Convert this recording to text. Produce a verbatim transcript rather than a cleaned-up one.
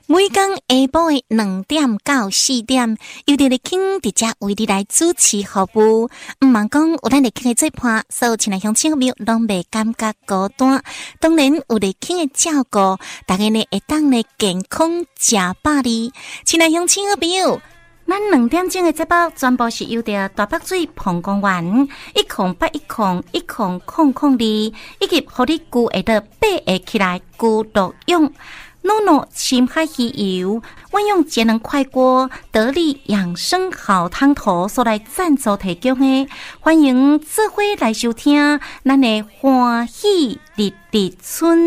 每天下晡的两点到四點，由伫咧傾佇遮為你來主持服務。毋茫講有咱咧傾嘅做伴，所有親愛鄉親朋友攏袂感覺孤單。當然有咧傾嘅照顧，大家呢會當咧健康食百里。親愛鄉親朋友，咱兩點鐘嘅節目全部是由着大北水澎公園一空八一空一空空空里，以及互你具會得八下起來咕獨用。諾諾深海魚油，運用節能快鍋得力養生好湯頭所來贊助提供的，歡迎智慧來收聽咱的歡喜日日春。